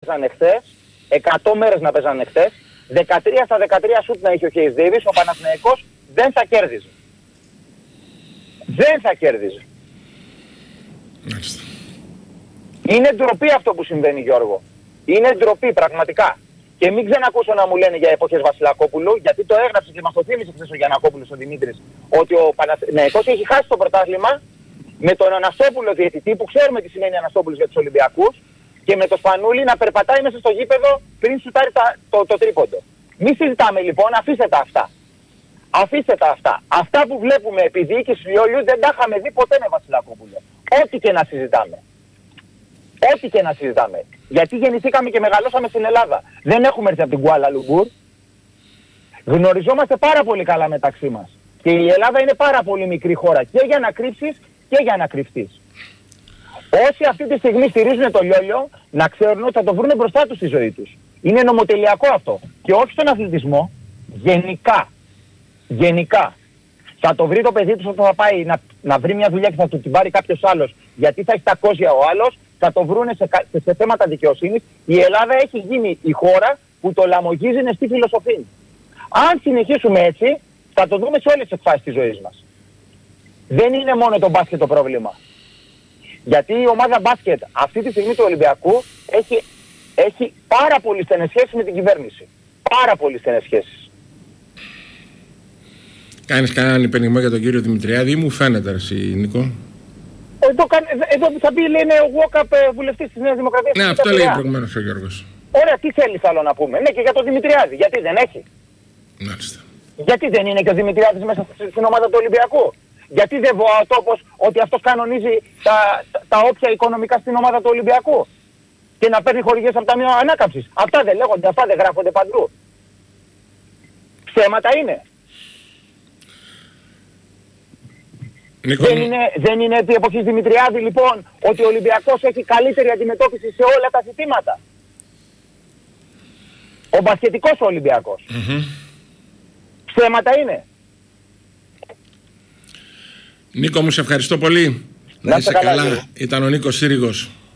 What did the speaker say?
παίζανε χθες, 100 μέρες να παίζανε χθες, 13 στα 13 σουτ να είχε ο Χέις Ντέιβις, ο Παναθηναϊκός δεν θα κέρδιζε. Δεν θα κέρδιζε. Είναι ντροπή αυτό που συμβαίνει, Γιώργο. Είναι ντροπή πραγματικά. Και μην ξανακούσω να μου λένε για εποχές Βασιλακόπουλου, γιατί το έγραψε και μας το θύμισε χθες ο Γιαννακόπουλος ο Δημήτρης, ότι ο Παναθηναϊκός έχει χάσει το πρωτάθλημα με τον Αναστόπουλο διαιτητή, που ξέρουμε τι σημαίνει Αναστόπουλος για τους Ολυμπιακούς, και με το Σπανούλι να περπατάει μέσα στο γήπεδο πριν σουτάρει το τρίποντο. Μη συζητάμε λοιπόν, αφήστε τα αυτά. Αφήστε τα αυτά. Αυτά που βλέπουμε επί διοίκησης Λιόλιου δεν τα είχαμε δει ποτέ με Βασιλακόπουλο. Ό,τι και να συζητάμε. Ό,τι και να συζητάμε. Γιατί γεννηθήκαμε και μεγαλώσαμε στην Ελλάδα. Δεν έχουμε έρθει από την Κουάλα Λουμπούρ. Γνωριζόμαστε πάρα πολύ καλά μεταξύ μας. Και η Ελλάδα είναι πάρα πολύ μικρή χώρα και για να κρύψεις και για να κρυφτείς. Όσοι αυτή τη στιγμή στηρίζουν το Λιόλιο, να ξέρουν ότι θα το βρουν μπροστά τους στη ζωή τους. Είναι νομοτελειακό αυτό. Και όχι στον αθλητισμό, γενικά. Γενικά. Θα το βρει το παιδί του όταν θα πάει να βρει μια δουλειά και θα του την πάρει κάποιος άλλος, γιατί θα έχει τα κόζια ο άλλος, θα το βρούνε σε θέματα δικαιοσύνης. Η Ελλάδα έχει γίνει η χώρα που το λαμογίζει στη φιλοσοφία. Αν συνεχίσουμε έτσι, θα το δούμε σε όλες τις εκφάσεις της ζωής μας. Δεν είναι μόνο το μπάσκετ το πρόβλημα. Γιατί η ομάδα μπάσκετ αυτή τη στιγμή του Ολυμπιακού έχει πάρα πολύ στενές σχέσεις με την κυβέρνηση. Πάρα πολύ στενές σχέσεις. Κάνεις κανέναν υπενιγμό για τον κύριο Δημητριάδη ή μου φαίνεται εσύ, Νίκο? Εδώ θα πει, λένε, ο Γουόκαπ βουλευτής της Νέας Δημοκρατίας. Ναι, αυτό λέει προηγουμένως ο Γιώργος. Ωραία, τι θέλεις άλλο να πούμε? Ναι, και για τον Δημητριάδη. Γιατί δεν έχει? Μάλιστα. Γιατί δεν είναι και ο Δημητριάδης μέσα στην ομάδα του Ολυμπιακού? Γιατί δεν βοά ο τόπος ότι αυτός κανονίζει τα όποια οικονομικά στην ομάδα του Ολυμπιακού και να παίρνει χορηγίες από τα Ταμείο Ανάκαμψης? Αυτά δεν λέγονται, αυτά δεν γράφονται παντού. Ψέματα είναι. Δεν είναι επί εποχής Δημητριάδη λοιπόν ότι ο Ολυμπιακός έχει καλύτερη αντιμετώπιση σε όλα τα ζητήματα? Ο μπασκετικός ο Ολυμπιακός. Ψέματα είναι. Νίκο μου, σε ευχαριστώ πολύ. Να είσαι καλά. Ήταν ο Νίκος Σύριγος.